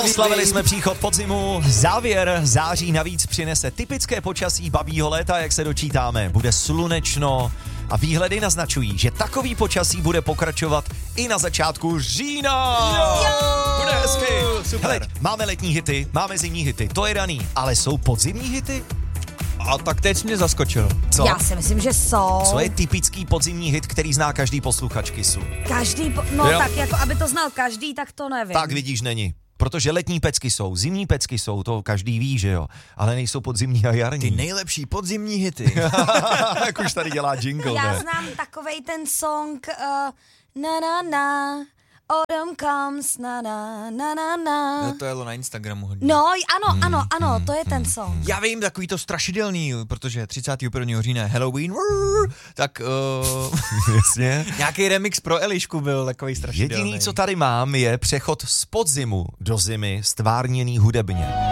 Oslavili jsme příchod podzimu, závěr září navíc přinese typické počasí babího léta, jak se dočítáme. Bude slunečno a výhledy naznačují, že takový počasí bude pokračovat i na začátku října. Bude hezky. Super. Hele, máme letní hity, máme zimní hity, to je daný, ale jsou podzimní hity? A tak teď mě zaskočil. Co? Já si myslím, že jsou. Co je typický podzimní hit, který zná každý posluchač Kissu? No tak jako, aby to znal každý, tak to nevím. Tak vidíš, není. Protože letní pecky jsou, zimní pecky jsou, to každý ví, že jo, ale nejsou podzimní a jarní. Ty nejlepší podzimní hity. Jak už tady dělá jingle, Já ne? znám takovej ten song na na na, autumn comes, na na na na na. No, to jelo na Instagramu hodně. No, ano, to je ten song. Já vím, takový to strašidelný, protože 31. října je Halloween, tak Jasně. nějaký remix pro Elišku byl takový strašidelný. Jediný, co tady mám, je přechod z podzimu do zimy stvárněný hudebně.